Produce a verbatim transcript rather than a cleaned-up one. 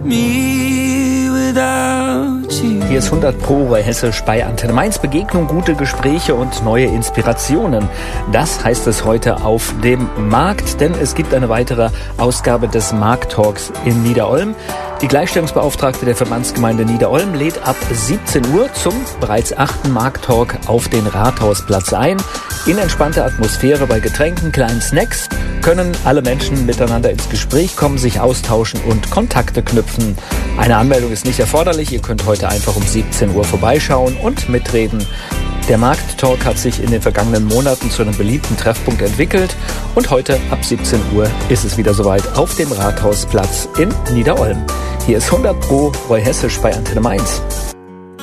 me without you. Hier ist hundert Pro Roy Hessisch bei Antenne Mainz. Begegnung, gute Gespräche und neue Inspirationen. Das heißt es heute auf dem Markt, denn es gibt eine weitere Ausgabe des Markttalks in Niederolm. Die Gleichstellungsbeauftragte der Verbandsgemeinde Niederolm lädt ab siebzehn Uhr zum bereits achten Markttalk auf den Rathausplatz ein. In entspannter Atmosphäre bei Getränken, kleinen Snacks können alle Menschen miteinander ins Gespräch kommen, sich austauschen und Kontakte knüpfen. Eine Anmeldung ist nicht erforderlich. Ihr könnt heute einfach um siebzehn Uhr vorbeischauen und mitreden. Der Markttalk hat sich in den vergangenen Monaten zu einem beliebten Treffpunkt entwickelt und heute ab siebzehn Uhr ist es wieder soweit auf dem Rathausplatz in Niederolm. Hier ist hundert Pro Roy Hessisch bei Antenne Mainz.